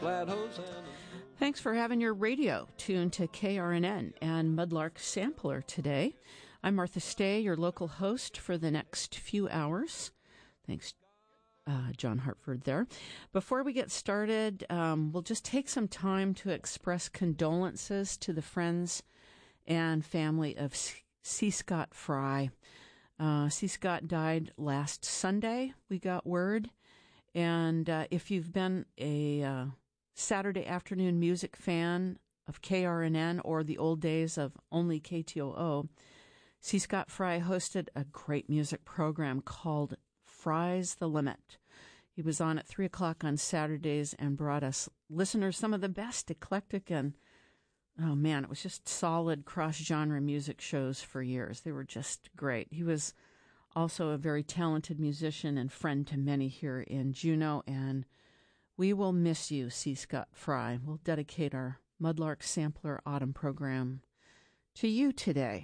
Thanks for having your radio tuned to KRNN and Mudlark Sampler today. I'm Martha Stay, your local host for the next few hours. Thanks, John Hartford there. Before we get started, we'll just take some time to express condolences to the friends and family of C. Scott Fry. C. Scott died last Sunday, we got word. And if you've been a Saturday afternoon music fan of KRNN or the old days of only KTOO, C. Scott Fry hosted a great music program called Fry's the Limit. He was on at 3 o'clock on Saturdays and brought us listeners some of the best eclectic and, oh man, it was just solid cross-genre music shows for years. They were just great. He was also a very talented musician and friend to many here in Juneau, and we will miss you, C. Scott Fry. We'll dedicate our Mudlark Sampler Autumn program to you today.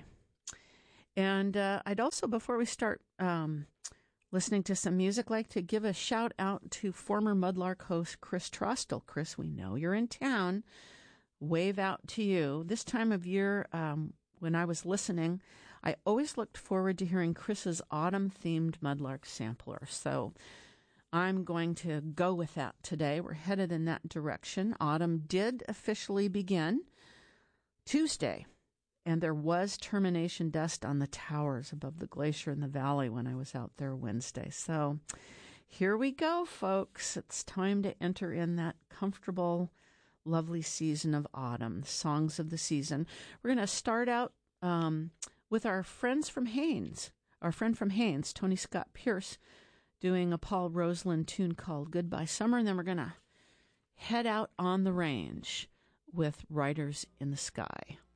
And I'd also, before we start listening to some music, like to give a shout out to former Mudlark host Chris Trostel. Chris, we know you're in town. Wave out to you. This time of year, when I was listening, I always looked forward to hearing Chris's autumn-themed Mudlark Sampler. So I'm going to go with that today. We're headed in that direction. Autumn did officially begin Tuesday, and there was termination dust on the towers above the glacier in the valley when I was out there Wednesday. So here we go, folks. It's time to enter in that comfortable, lovely season of autumn, songs of the season. We're going to start out with our friends from Haines, our friend from Haines, Tony Scott Pierce, doing a Paul Roseland tune called Goodbye Summer, and then we're going to head out on the range with Riders in the Sky.